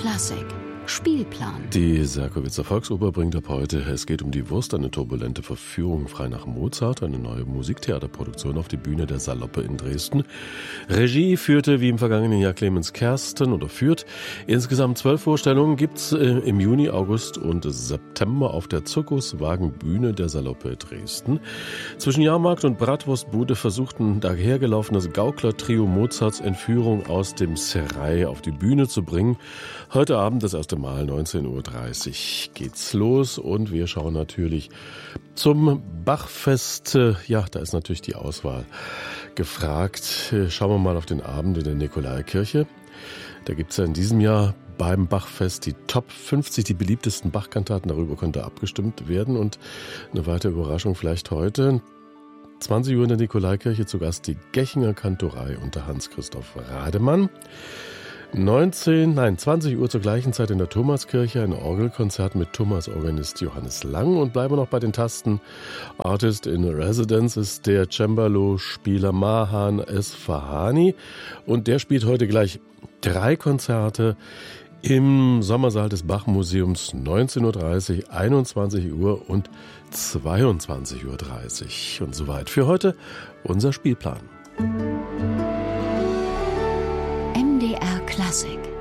Klassik Spielplan. Die Serkowitzer Volksoper bringt ab heute Es geht um die Wurst, eine turbulente Verführung frei nach Mozart, eine neue Musiktheaterproduktion auf die Bühne der Saloppe in Dresden. Regie führte wie im vergangenen Jahr Clemens Kersten oder führt. Insgesamt 12 Vorstellungen gibt's im Juni, August und September auf der Zirkuswagenbühne der Saloppe Dresden. Zwischen Jahrmarkt und Bratwurstbude versuchten dahergelaufenes Gaukler-Trio Mozarts Entführung aus dem Serail auf die Bühne zu bringen. Heute Abend das erste Mal 19.30 Uhr geht's los und wir schauen natürlich zum Bachfest. Ja, da ist natürlich die Auswahl gefragt. Schauen wir mal auf den Abend in der Nikolaikirche. Da gibt's ja in diesem Jahr beim Bachfest die Top 50, die beliebtesten Bachkantaten. Darüber konnte abgestimmt werden und eine weitere Überraschung vielleicht heute. 20 Uhr in der Nikolaikirche zu Gast die Gechinger Kantorei unter Hans-Christoph Rademann. 20 Uhr zur gleichen Zeit in der Thomaskirche ein Orgelkonzert mit Thomas-Organist Johannes Lang. Und bleiben wir noch bei den Tasten. Artist in Residence ist der Cembalo-Spieler Mahan Esfahani. Und der spielt heute gleich 3 Konzerte im Sommersaal des Bachmuseums 19.30 Uhr, 21 Uhr und 22.30 Uhr. Und soweit für heute unser Spielplan. MDR Klassik